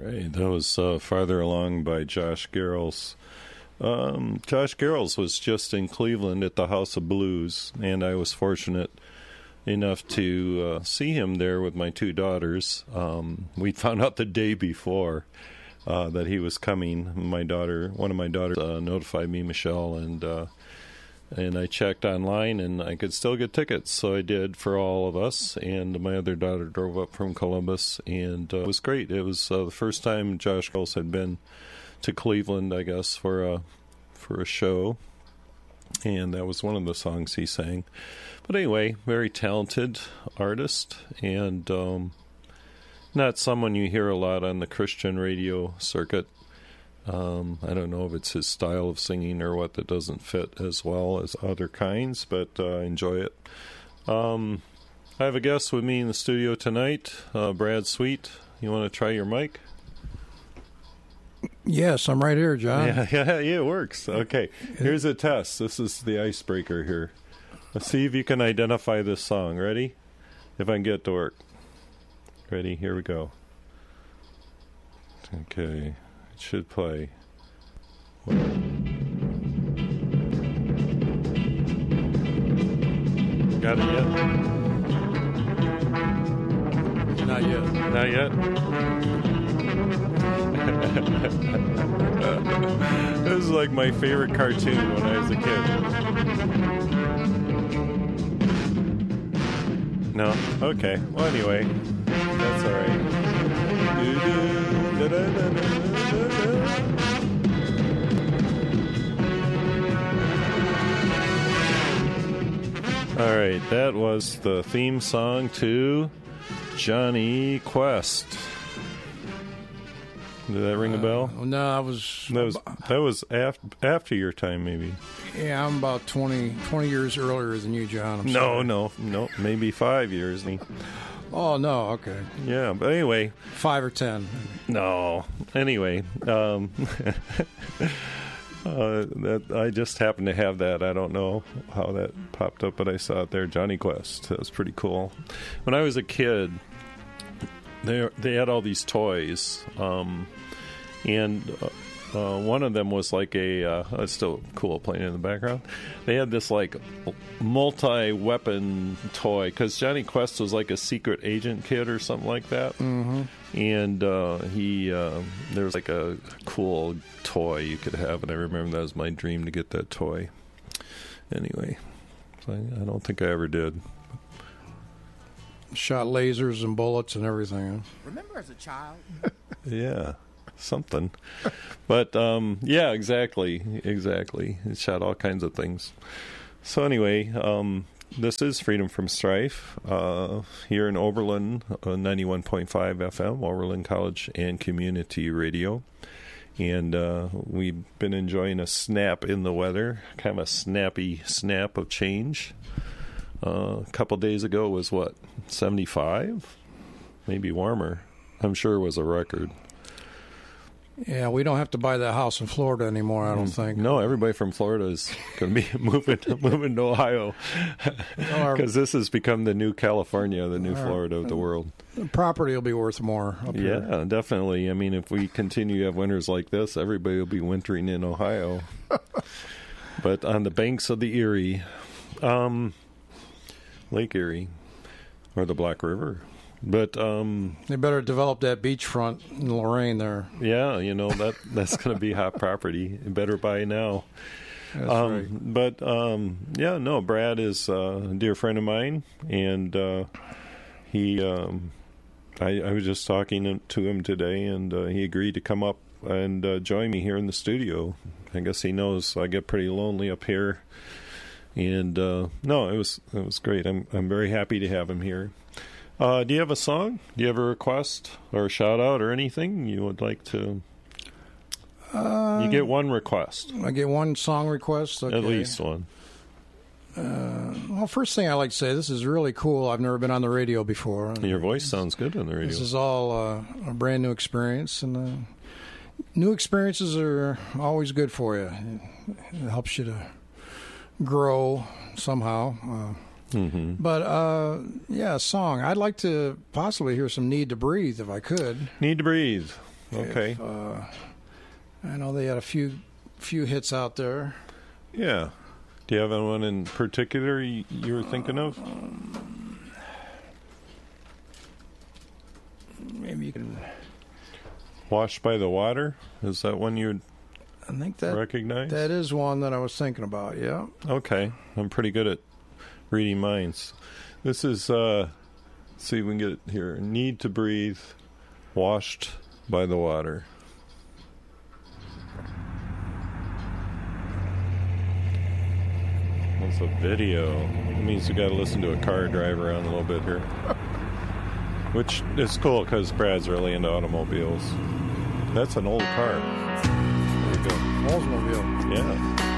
Right, that was Farther Along by Josh Garrels. Josh Garrels was just in Cleveland at the House of Blues, and I was fortunate enough to see him there with my two daughters. We found out the day before that he was coming. One of my daughters notified me, Michelle, and I checked online, and I could still get tickets, so I did for all of us. And my other daughter drove up from Columbus, and it was great. It was the first time Josh Garrels had been to Cleveland, I guess, for a show, and that was one of the songs he sang. But anyway, very talented artist, and not someone you hear a lot on the Christian radio circuit. I don't know if it's his style of singing or what that doesn't fit as well as other kinds, but I enjoy it. I have a guest with me in the studio tonight, Brad Sweet. You want to try your mic? Yes, I'm right here, John. Yeah, it works. Okay, here's a test. This is the icebreaker here. Let's see if you can identify this song. Ready? If I can get it to work. Ready? Here we go. Okay. Should play. Got it yet? Not yet. Not yet? This is like my favorite cartoon when I was a kid. No? Okay. Well, anyway, that's all right. All right, that was the theme song to Johnny Quest. Did that ring a bell? No, that was after your time, maybe. Yeah, I'm about 20 years earlier than you, John. No, maybe 5 years. Oh, no, okay. Yeah, but anyway. 5 or 10. No. Anyway, I just happened to have that. I don't know how that popped up, but I saw it there. Johnny Quest. That was pretty cool. When I was a kid, they had all these toys, and one of them was like it's still cool playing in the background. They had this like multi-weapon toy, because Johnny Quest was like a secret agent kid or something like that. Mm-hmm. And there was like a cool toy you could have, and I remember that was my dream to get that toy. Anyway, so I don't think I ever did. Shot lasers and bullets and everything. Remember as a child? Yeah, something. But yeah, exactly. It shot all kinds of things. So anyway, this is Freedom from Strife here in Oberlin, 91.5 FM, Oberlin College and Community Radio. And we've been enjoying a snap in the weather, kind of a snappy snap of change. A couple days ago was, 75? Maybe warmer. I'm sure it was a record. Yeah, we don't have to buy that house in Florida anymore, I don't think. No, everybody from Florida is going to be moving to Ohio, because this has become the new California, the new Florida of the world. The property will be worth more up here. Yeah, definitely. I mean, if we continue to have winters like this, everybody will be wintering in Ohio. But on the banks of the Erie, Lake Erie, or the Black River. But they better develop that beachfront in Lorain there. Yeah, that's going to be hot property. You better buy now. That's right. But yeah, no, Brad is a dear friend of mine, and he. I was just talking to him today, and he agreed to come up and join me here in the studio. I guess he knows I get pretty lonely up here, and no, it was great. I'm very happy to have him here. Do you have a song? Do you have a request or a shout out or anything you would like to? You get one request. I get one song request? Okay. At least one. Well, first thing I like to say, this is really cool. I've never been on the radio before. Your voice sounds good on the radio. This is all a brand new experience, and new experiences are always good for you. It helps you to grow somehow. Mm-hmm. But, yeah, a song. I'd like to possibly hear some Need to Breathe, if I could. Need to Breathe. Okay. I know they had a few hits out there. Yeah. Do you have anyone in particular you were thinking of? Maybe you can. Washed by the Water? Is that one you'd I think that recognize? that is one that I was thinking about. Yeah. Okay. I'm pretty good at reading minds. This is, let's see if we can get it here. Need to Breathe, Washed by the Water. That's a video. It means we got to listen to a car drive around a little bit here. Which is cool because Brad's really into automobiles. That's an old car. There you go. Oldsmobile. Yeah.